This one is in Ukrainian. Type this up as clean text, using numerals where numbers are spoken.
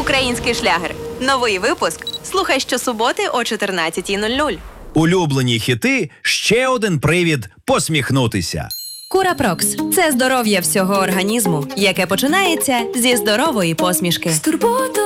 Український шлягер. Новий випуск. Слухай щосуботи о 14:00. Улюблені хіти – ще один привід посміхнутися. Курапрокс – це здоров'я всього організму, яке починається зі здорової посмішки. З турботою